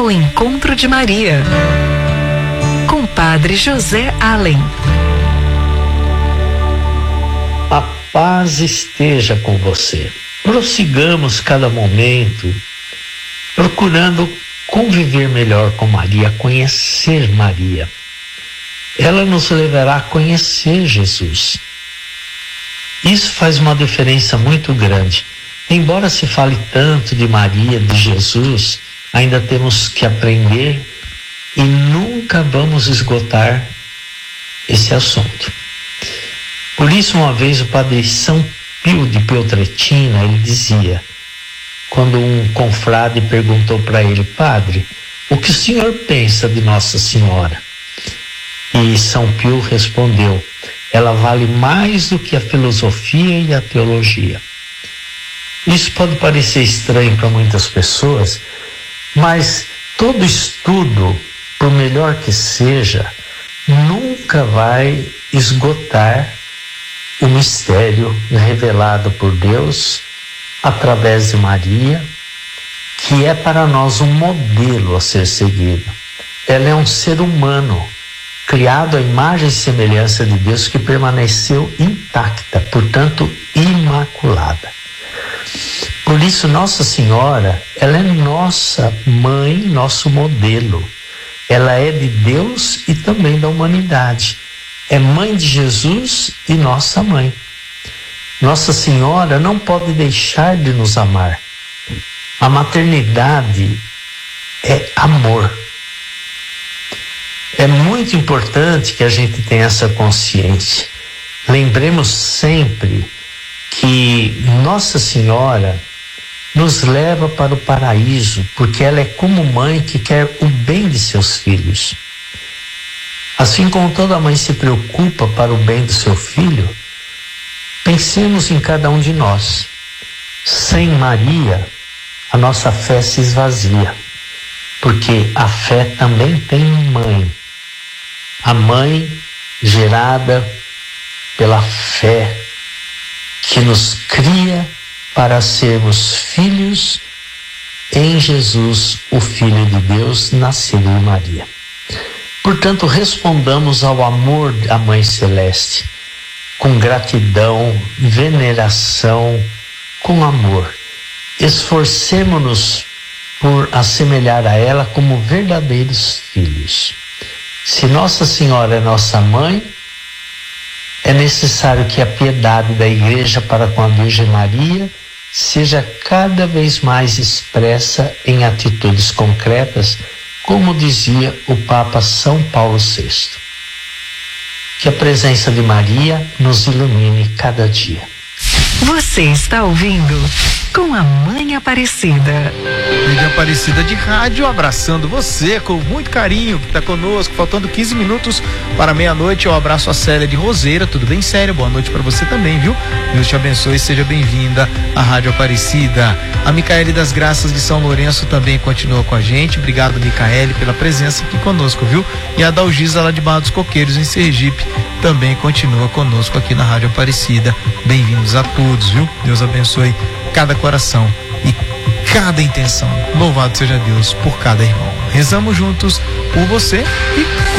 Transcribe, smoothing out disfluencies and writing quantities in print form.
ao encontro de Maria, com Padre José Allen. A paz esteja com você. Prossigamos cada momento, procurando conviver melhor com Maria, conhecer Maria. Ela nos levará a conhecer Jesus. Isso faz uma diferença muito grande. Embora se fale tanto de Maria, de Jesus, ainda temos que aprender e nunca vamos esgotar esse assunto. Por isso, uma vez o padre São Pio de Peltrautina, ele dizia, quando um confrade perguntou para ele: padre, o que o senhor pensa de Nossa Senhora? E São Pio respondeu: ela vale mais do que a filosofia e a teologia. Isso pode parecer estranho para muitas pessoas, mas todo estudo, por melhor que seja, nunca vai esgotar o mistério revelado por Deus através de Maria, que é para nós um modelo a ser seguido. Ela é um ser humano, criado à imagem e semelhança de Deus, que permaneceu intacta, portanto imaculada. Por isso, Nossa Senhora, ela é nossa mãe, nosso modelo. Ela é de Deus e também da humanidade. É mãe de Jesus e nossa mãe. Nossa Senhora não pode deixar de nos amar. A maternidade é amor. É muito importante que a gente tenha essa consciência. Lembremos sempre que Nossa Senhora nos leva para o paraíso, porque ela é como mãe que quer o bem de seus filhos. Assim como toda mãe se preocupa para o bem do seu filho, pensemos em cada um de nós. Sem Maria, a nossa fé se esvazia, porque a fé também tem mãe. A mãe gerada pela fé, que nos cria para sermos filhos em Jesus, o Filho de Deus, nascido em Maria. Portanto, respondamos ao amor da Mãe Celeste com gratidão, veneração, com amor. Esforcemo-nos por assemelhar a ela como verdadeiros filhos. Se Nossa Senhora é nossa mãe, é necessário que a piedade da Igreja para com a Virgem Maria seja cada vez mais expressa em atitudes concretas, como dizia o Papa São Paulo VI. Que a presença de Maria nos ilumine cada dia. Você está ouvindo Com a Mãe Aparecida. Rede Aparecida de Rádio, abraçando você com muito carinho, que está conosco. Faltando 15 minutos para meia-noite. Eu abraço a Célia de Roseira. Tudo bem, Célia? Boa noite para você também, viu? Deus te abençoe, seja bem-vinda à Rádio Aparecida. A Micaele das Graças de São Lourenço também continua com a gente. Obrigado, Micaele, pela presença aqui conosco, viu? E a Dalgisa lá de Barra dos Coqueiros, em Sergipe, também continua conosco aqui na Rádio Aparecida. Bem-vindos a todos, viu? Deus abençoe cada coração e cada intenção. Louvado seja Deus por cada irmão. Rezamos juntos por você e